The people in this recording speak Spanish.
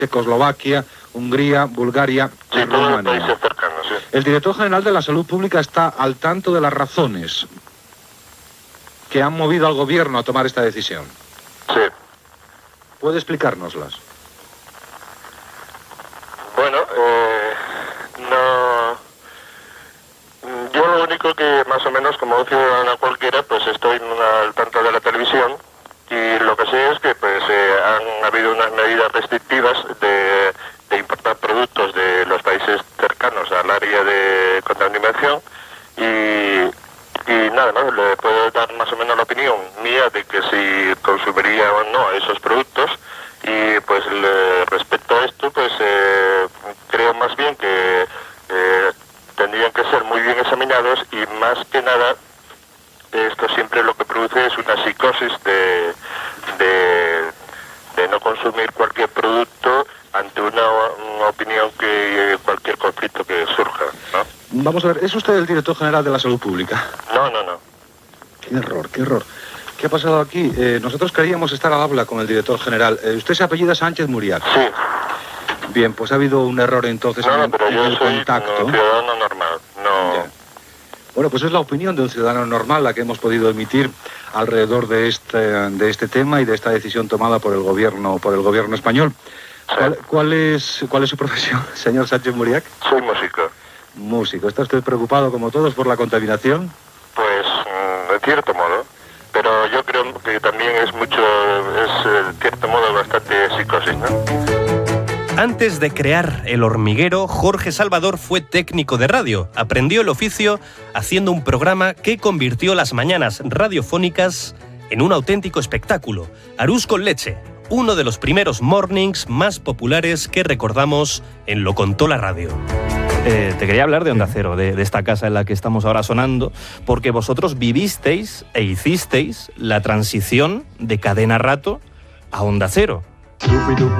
Checoslovaquia, Hungría, Bulgaria y Rumanía. Países cercanos, sí. El director general de la Salud Pública está al tanto de las razones que han movido al gobierno a tomar esta decisión. Sí. ¿Puede explicárnoslas? Bueno, no... Yo lo único que más o menos, como un ciudadano cualquiera, pues estoy al tanto de la televisión y lo que sé es que pues han habido unas medidas restrictivas de importar productos de los países cercanos al área de contaminación y nada más, le puedo dar más o menos la opinión mía de que si consumiría o no esos productos y pues respecto a esto pues creo más bien que tendrían que ser muy bien examinados y más que nada esto siempre lo que produce es una psicosis de no consumir cualquier producto ante una opinión que cualquier conflicto que surja, ¿no? Vamos a ver, ¿es usted el director general de la Salud Pública? No. Qué error, qué error. ¿Qué ha pasado aquí? Nosotros queríamos estar al habla con el director general. ¿Usted se apellida Sánchez Muriac? Sí. Bien, pues ha habido un error entonces No, en pero yo el soy contacto. un ciudadano normal, no... Ya. Bueno, pues es la opinión de un ciudadano normal la que hemos podido emitir alrededor de este tema y de esta decisión tomada por el gobierno español. Sí. ¿Cuál es su profesión, señor Sánchez Muriac? Soy músico. Músico. ¿Está usted preocupado, como todos, por la contaminación? Pues, de cierto modo. Pero yo creo que también es de cierto modo, bastante psicosis, ¿no? Antes de crear El Hormiguero, Jorge Salvador fue técnico de radio. Aprendió el oficio haciendo un programa que convirtió las mañanas radiofónicas en un auténtico espectáculo. Arús con leche, uno de los primeros mornings más populares que recordamos en Lo Contó la Radio. Te quería hablar de Onda Cero, de esta casa en la que estamos ahora sonando, porque vosotros vivisteis e hicisteis la transición de Cadena Rato a Onda Cero.